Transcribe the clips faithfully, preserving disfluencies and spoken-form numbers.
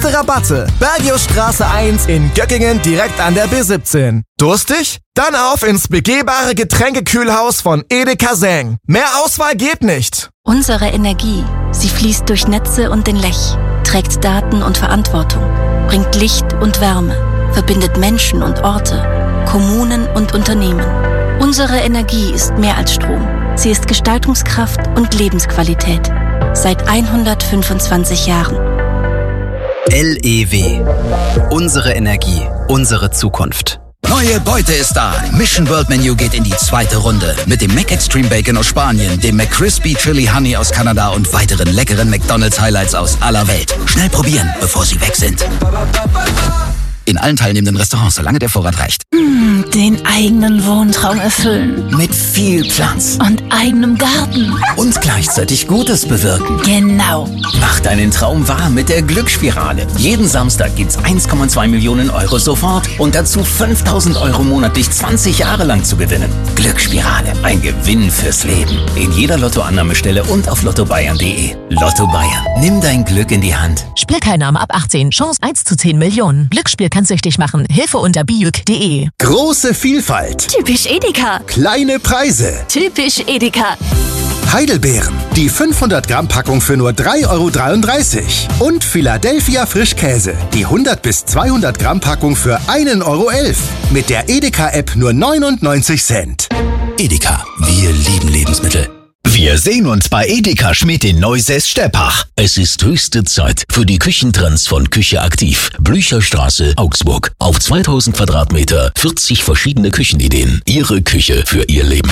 beste Rabatte. Bergiusstraße eins in Göckingen direkt an der B siebzehn. Durstig? Dann auf ins begehbare Getränkekühlhaus von Edeka Säng. Mehr Auswahl geht nicht. Unsere Energie, sie fließt durch Netze und den Lech, trägt Daten und Verantwortung, bringt Licht und Wärme, verbindet Menschen und Orte, Kommunen und Unternehmen. Unsere Energie ist mehr als Strom. Sie ist Gestaltungskraft und Lebensqualität. Seit hundertfünfundzwanzig Jahren. L E W. Unsere Energie, unsere Zukunft. Neue Beute ist da. Mission World Menu geht in die zweite Runde. Mit dem Mac Extreme Bacon aus Spanien, dem McCrispy Chili Honey aus Kanada und weiteren leckeren McDonald's Highlights aus aller Welt. Schnell probieren, bevor sie weg sind. In allen teilnehmenden Restaurants, solange der Vorrat reicht. Mm, den eigenen Wohntraum erfüllen. Mit viel Platz. Und eigenem Garten. Und gleichzeitig Gutes bewirken. Genau. Mach deinen Traum wahr mit der Glücksspirale. Jeden Samstag gibt's eins Komma zwei Millionen Euro sofort und dazu fünftausend Euro monatlich zwanzig Jahre lang zu gewinnen. Glücksspirale. Ein Gewinn fürs Leben. In jeder Lottoannahmestelle und auf lotto bayern punkt de. Lotto Bayern. Nimm dein Glück in die Hand. Spielteilnahme ab achtzehn. Chance eins zu zehn Millionen. Glücksspiel kann süchtig machen. Hilfe unter biuk punkt de. Große Vielfalt. Typisch Edeka. Kleine Preise. Typisch Edeka. Heidelbeeren. Die fünfhundert Gramm Packung für nur drei Euro dreiunddreißig. Und Philadelphia Frischkäse. Die hundert bis zweihundert Gramm Packung für ein Euro elf. Mit der Edeka-App nur neunundneunzig Cent. Edeka. Wir lieben Lebensmittel. Wir sehen uns bei Edeka Schmidt in Neusäß-Steppach. Es ist höchste Zeit für die Küchentrends von Küche Aktiv. Blücherstraße, Augsburg. Auf zweitausend Quadratmeter, vierzig verschiedene Küchenideen. Ihre Küche für Ihr Leben.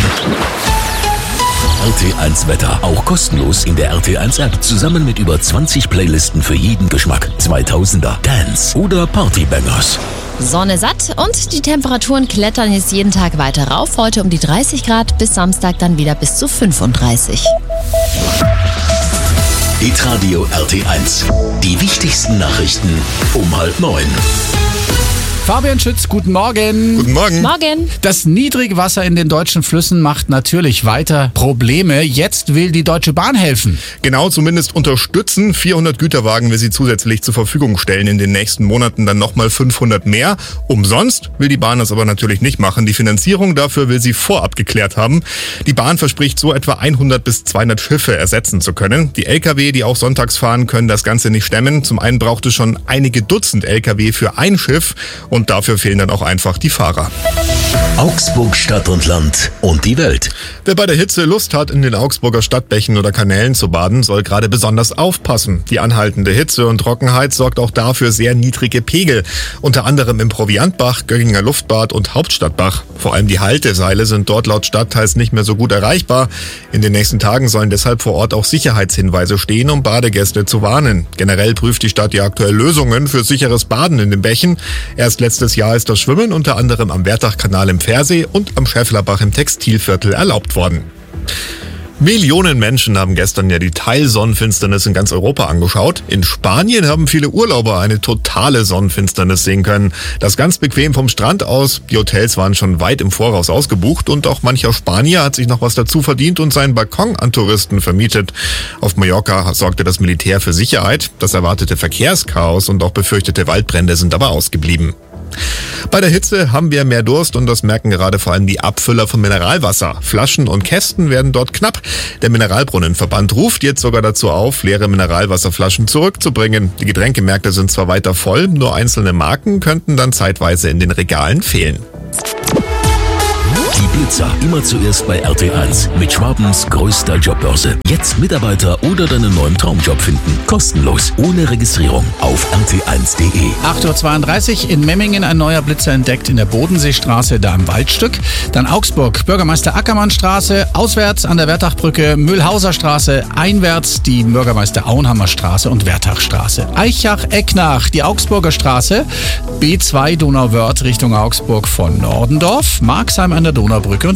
R T eins Wetter, auch kostenlos in der R T eins App, zusammen mit über zwanzig Playlisten für jeden Geschmack. zweitausender, Dance oder Partybangers. Sonne satt und die Temperaturen klettern jetzt jeden Tag weiter rauf. Heute um die dreißig Grad, bis Samstag dann wieder bis zu fünfunddreißig. Hitradio R T eins. Die wichtigsten Nachrichten um halb neun. Fabian Schütz, guten Morgen. Guten Morgen. Morgen. Das Niedrigwasser in den deutschen Flüssen macht natürlich weiter Probleme. Jetzt will die Deutsche Bahn helfen. Genau, zumindest unterstützen. vierhundert Güterwagen will sie zusätzlich zur Verfügung stellen. In den nächsten Monaten dann nochmal fünfhundert mehr. Umsonst will die Bahn das aber natürlich nicht machen. Die Finanzierung dafür will sie vorab geklärt haben. Die Bahn verspricht so etwa hundert bis zweihundert Schiffe ersetzen zu können. Die L K W, die auch sonntags fahren, können das Ganze nicht stemmen. Zum einen braucht es schon einige Dutzend L K W für ein Schiff. Und dafür fehlen dann auch einfach die Fahrer. Augsburg, Stadt und Land und die Welt. Wer bei der Hitze Lust hat, in den Augsburger Stadtbächen oder Kanälen zu baden, soll gerade besonders aufpassen. Die anhaltende Hitze und Trockenheit sorgt auch dafür sehr niedrige Pegel. Unter anderem im Proviantbach, Gögginger Luftbad und Hauptstadtbach. Vor allem die Halteseile sind dort laut Stadtteils nicht mehr so gut erreichbar. In den nächsten Tagen sollen deshalb vor Ort auch Sicherheitshinweise stehen, um Badegäste zu warnen. Generell prüft die Stadt ja aktuell Lösungen für sicheres Baden in den Bächen. Erst letztes Jahr ist das Schwimmen unter anderem am Wertachkanal im Pfersee und am Schäfflerbach im Textilviertel erlaubt worden. Millionen Menschen haben gestern ja die Teilsonnenfinsternis in ganz Europa angeschaut. In Spanien haben viele Urlauber eine totale Sonnenfinsternis sehen können. Das ganz bequem vom Strand aus. Die Hotels waren schon weit im Voraus ausgebucht und auch mancher Spanier hat sich noch was dazu verdient und seinen Balkon an Touristen vermietet. Auf Mallorca sorgte das Militär für Sicherheit. Das erwartete Verkehrschaos und auch befürchtete Waldbrände sind aber ausgeblieben. Bei der Hitze haben wir mehr Durst und das merken gerade vor allem die Abfüller von Mineralwasser. Flaschen und Kästen werden dort knapp. Der Mineralbrunnenverband ruft jetzt sogar dazu auf, leere Mineralwasserflaschen zurückzubringen. Die Getränkemärkte sind zwar weiter voll, nur einzelne Marken könnten dann zeitweise in den Regalen fehlen. Die Blitzer immer zuerst bei R T eins mit Schwabens größter Jobbörse. Jetzt Mitarbeiter oder deinen neuen Traumjob finden. Kostenlos, ohne Registrierung auf r t eins punkt de. acht Uhr zweiunddreißig in Memmingen ein neuer Blitzer entdeckt in der Bodenseestraße, da im Waldstück. Dann Augsburg, Bürgermeister Ackermannstraße, auswärts an der Wertachbrücke, Mühlhauser Straße, einwärts die Bürgermeister Auenhammer Straße und Wertachstraße. Eichach-Ecknach, die Augsburger Straße, B zwei Donauwörth Richtung Augsburg von Nordendorf, Marxheim an der Donaubrücke und